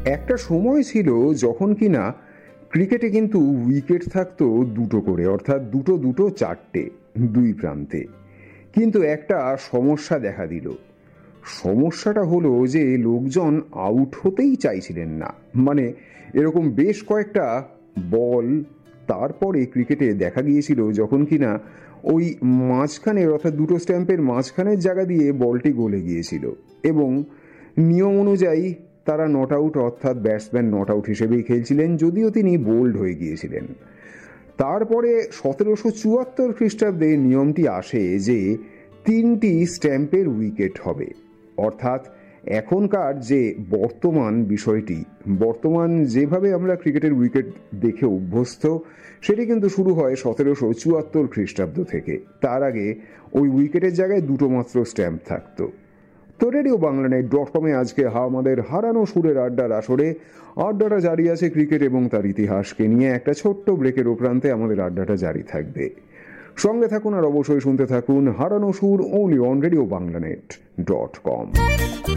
একটা সময় ছিল যখন কিনা ক্রিকেটে কিন্তু উইকেট থাকতো দুটো করে, অর্থাৎ দুটো দুটো চারটে, দুই প্রান্তে। কিন্তু একটা সমস্যা দেখা দিল। সমস্যাটা হলো যে লোকজন আউট হতেই চাইছিলেন না। মানে এরকম বেশ কয়েকটা বল তারপরে ক্রিকেটে দেখা গিয়েছিল যখন কিনা ওই মাঝখানের, অর্থাৎ দুটো স্ট্যাম্পের মাঝখানের জায়গা দিয়ে বলটি গলে গিয়েছিল এবং নিয়ম অনুযায়ী তারা নট আউট, অর্থাৎ ব্যাটসম্যান নট আউট হিসেবেই খেলছিলেন, যদিও তিনি বোল্ড হয়ে গিয়েছিলেন। তারপরে 1774 খ্রিস্টাব্দে নিয়মটি আসে যে 3টি স্ট্যাম্পের উইকেট হবে। অর্থাৎ এখনকার যে বর্তমান বিষয়টি, বর্তমান যেভাবে আমরা ক্রিকেটের উইকেট দেখে অভ্যস্ত, সেটি কিন্তু শুরু হয় 1774 খ্রিস্টাব্দ থেকে। তার আগে ওই উইকেটের জায়গায় দুটো মাত্র স্ট্যাম্প থাকতো। তো রেডিও বাংলানেট.com আজকে আমাদের হারানো সুরের আড্ডার আসরে আড্ডাটা জারি আছে ক্রিকেট এবং তার ইতিহাসকে নিয়ে। একটা ছোট্ট ব্রেকের উপরান্তে আমাদের আড্ডাটা জারি থাকবে। সঙ্গে থাকুন আর অবশ্যই শুনতে থাকুন হারানো সুর, only on রেডিও বাংলানেট.com।